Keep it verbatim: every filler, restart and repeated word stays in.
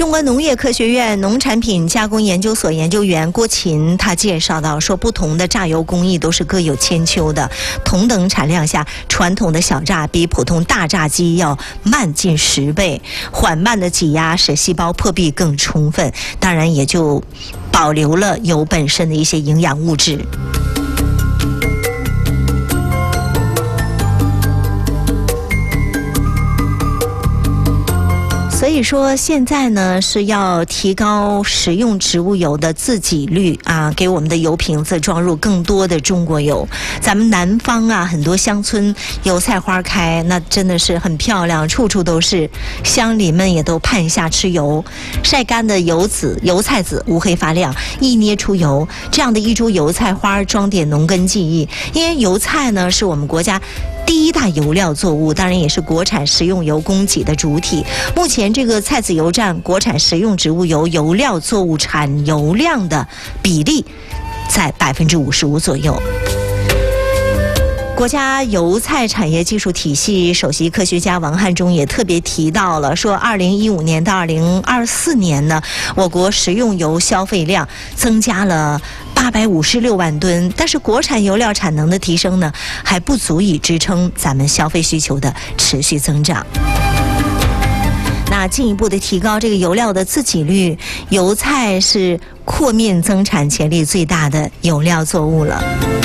中国农业科学院农产品加工研究所研究员郭琴他介绍到说，不同的榨油工艺都是各有千秋的。同等产量下，传统的小榨比普通大榨机要慢近十倍，缓慢的挤压使细胞破壁更充分，当然也就保留了油本身的一些营养物质。所以说现在呢是要提高食用植物油的自给率啊，给我们的油瓶子装入更多的中国油。咱们南方啊，很多乡村油菜花开，那真的是很漂亮，处处都是，乡邻们也都盼下吃油。晒干的油籽、油菜籽乌黑发亮，一捏出油，这样的一株油菜花装点农耕技艺。因为油菜呢是我们国家第一大油料作物，当然也是国产食用油供给的主体。目前这个菜籽油占国产食用植物油油料作物产油量的比例在百分之五十五左右。国家油菜产业技术体系首席科学家王汉忠也特别提到了，说二零一五年到二零二四年呢，我国食用油消费量增加了八百五十六万吨，但是国产油料产能的提升呢，还不足以支撑咱们消费需求的持续增长。那进一步的提高这个油料的自给率，油菜是扩面增产潜力最大的油料作物了。